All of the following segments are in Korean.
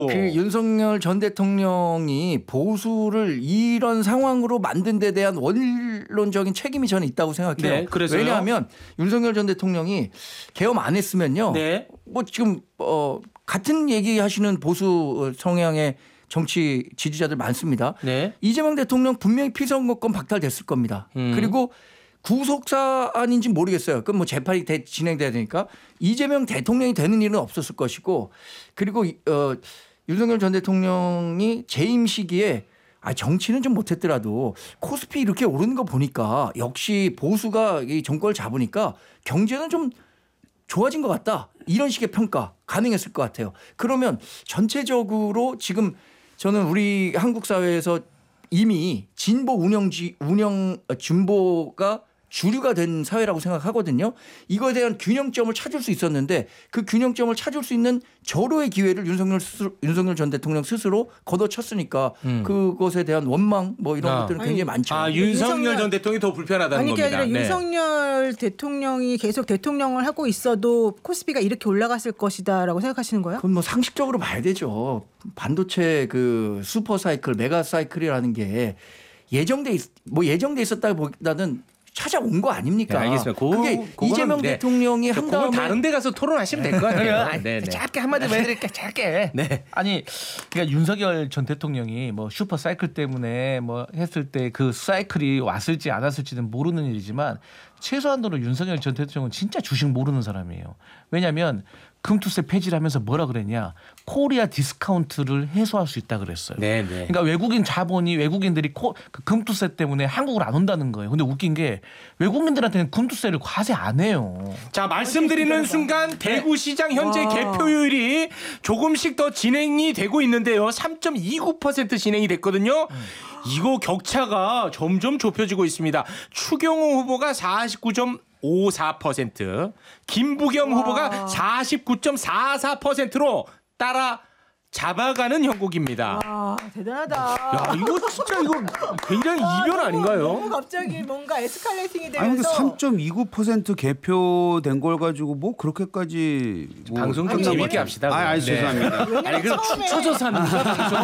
그 윤석열 전 대통령이 보수를 이런 상황으로 만든 데 대한 원론적인 책임이 저는 있다고 생각해요. 네, 그래서요? 왜냐하면 윤석열 전 대통령이 계엄 안 했으면요. 네. 뭐 지금 같은 얘기하시는 보수 성향의 정치 지지자들 많습니다. 네. 이재명 대통령 분명히 피선거권 박탈됐을 겁니다. 그리고 구속사안인지 모르겠어요. 그럼 뭐 재판이 진행돼야 되니까 이재명 대통령이 되는 일은 없었을 것이고 그리고 윤석열 전 대통령이 재임 시기에 정치는 좀 못했더라도 코스피 이렇게 오르는 거 보니까 역시 보수가 이 정권을 잡으니까 경제는 좀 좋아진 것 같다. 이런 식의 평가 가능했을 것 같아요. 그러면 전체적으로 지금 저는 우리 한국 사회에서 이미 진보 진보가 주류가 된 사회라고 생각하거든요. 이거에 대한 균형점을 찾을 수 있었는데 그 균형점을 찾을 수 있는 절호의 기회를 윤석열 전 대통령 스스로 걷어쳤으니까 그것에 대한 원망 뭐 이런 것들은 굉장히 많죠. 윤석열 전 대통령이 더 불편하다는 겁니다. 아니 그게 아니라 윤석열 대통령이 계속 대통령을 하고 있어도 코스피가 이렇게 올라갔을 것이다라고 생각하시는 거예요? 그건 뭐 상식적으로 봐야 되죠. 반도체 그 슈퍼 사이클, 메가 사이클이라는 게 예정돼 있었다기보다는 찾아온 거 아닙니까? 네, 알겠습니다. 그게 이재명 대통령이 한 다음에 다른 데 가서 토론하시면 될 것 같아요. 네. 짧게 한마디만 해드릴게요. 짧게. 네. 아니 그러니까 윤석열 전 대통령이 뭐 슈퍼 사이클 때문에 뭐 했을 때 그 사이클이 왔을지 안 왔을지는 모르는 일이지만 최소한도로 윤석열 전 대통령은 진짜 주식 모르는 사람이에요. 왜냐하면 금투세 폐지를 하면서 뭐라 그랬냐. 코리아 디스카운트를 해소할 수 있다 그랬어요. 네. 그러니까 외국인 자본이 외국인들이 그 금투세 때문에 한국을 안 온다는 거예요. 근데 웃긴 게 외국인들한테는 금투세를 과세 안 해요. 자, 말씀드리는 순간 대구시장 현재 개표율이 조금씩 더 진행이 되고 있는데요. 3.29% 진행이 됐거든요. 이거 격차가 점점 좁혀지고 있습니다. 추경호 후보가 49.54%, 김부겸 후보가 49.44%로 따라 잡아가는 형국입니다. 와 대단하다. 야, 이거 진짜 이거 굉장히 이변 아닌가요? 너무 갑자기 뭔가 에스컬레이팅이 아니 근데 되면서 3.29% 개표된 걸 가지고 뭐 그렇게까지 방송 좀 재밌게 합시다. 죄송합니다. 아니 그럼 축 처져서 하는 거야 방송?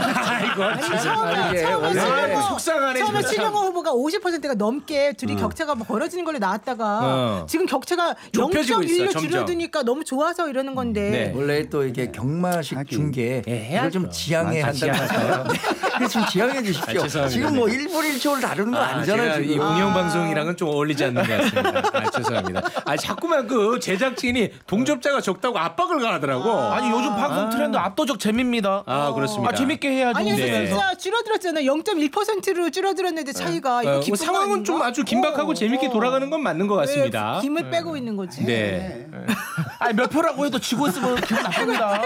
처음에 속상하네. 처음에 추경호 후보가 50%가 넘게 둘이 격차가 뭐 벌어지는 걸로 나왔다가 지금 격차가 좁혀지고 있어요, 0.1로 점점. 줄어드니까 너무 좋아서 이러는 건데. 네. 원래 또 이게 경마식 중계 이걸 좀 지양해야 한다고요. 좀 지양해 주십시오. 죄송합니다. 지금 뭐 1분 1초를 다루는 거 아니잖아요. 제가 지금. 이 공영방송이랑은 좀 어울리지 않는 것 같습니다. 죄송합니다. 자꾸만 그 제작진이 동접자가 적다고 압박을 가하더라고. 아니 요즘 방송 트렌드 압도적 재미입니다. 그렇습니다. 재밌게 해야죠. 아니 근데 네. 진짜 줄어들었잖아요. 0.1%로 줄어들었는데 차이가 이거 기쁜 거 상황은 아닌가? 좀 아주 긴박하고 재밌게 돌아가는 건 맞는 것 같습니다. 왜 김을 빼고 있는 거지. 네. 아니 몇 표라고 해도 지고 있으면 기분 나쁩니다.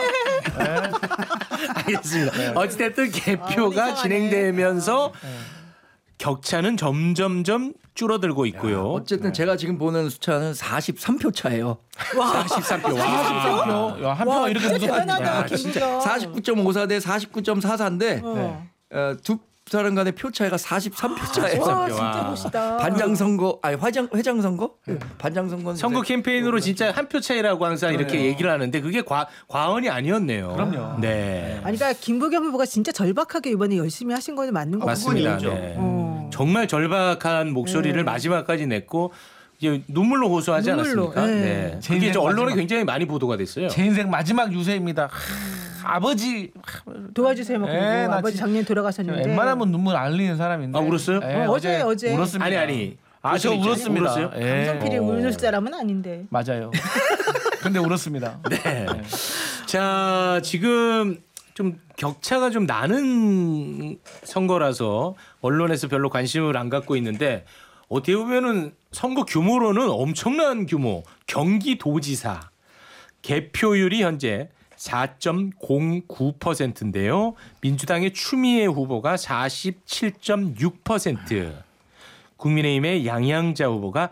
알겠습니다. 어찌됐든 개표가 이상하네. 진행되면서 격차는 점점점 줄어들고 있고요. 어쨌든 제가 지금 보는 숫자는 43표 차예요. 43표. 와. 야, 한 표가 이렇게 진짜 무섭다. 대단하다. 김부겸. 49.54 대 49.44인데 두 사람 간의 표 차이가 43표 차예요. 와 진짜 멋있다. 반장 선거 아니 회장 선거? 반장 선거는 선거 캠페인으로 진짜 한 표 차이라고 항상 이렇게 얘기를 하는데 그게 과언이 아니었네요. 그럼요. 네. 아니 그러니까 김부겸 후보가 진짜 절박하게 이번에 열심히 하신 거는 맞는 거 맞습니다. 같아요. 네. 정말 절박한 목소리를 마지막까지 냈고 이제 눈물로 호소하지 눈물로, 않았습니까? 네. 네. 제 그게 이제 인생 언론에 마지막. 굉장히 많이 보도가 됐어요. 제 인생 마지막 유세입니다. 아버지. 도와주세요. 뭐 나 아버지 진짜 작년 돌아가셨는데. 웬만하면 눈물 안 흘리는 사람인데. 울었어요? 어제. 울었습니다. 아니. 저 울었습니다. 울었어요? 강성필이 우는 사람은 아닌데. 맞아요. 근데 울었습니다. 네. 자, 지금 좀 격차가 좀 나는 선거라서 언론에서 별로 관심을 안 갖고 있는데 어떻게 보면은 선거 규모로는 엄청난 규모. 경기도지사 개표율이 현재 4.09%인데요. 민주당의 추미애 후보가 47.6%, 국민의힘의 양양자 후보가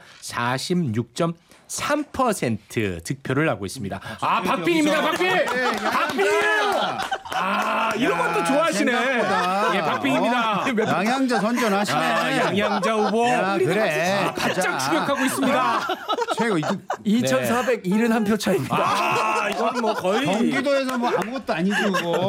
46.3% 득표를 하고 있습니다. 박빙입니다. 박빙! 이런 것도 좋아하시네. 예, 박빙입니다. 양양자 선전하시네. 양양자 후보. 그래. 바짝 추격하고 있습니다. 최고 2,471표 차입니다. 이거 이건 뭐 거의 경기도에서 뭐 아무것도 아니고 그거.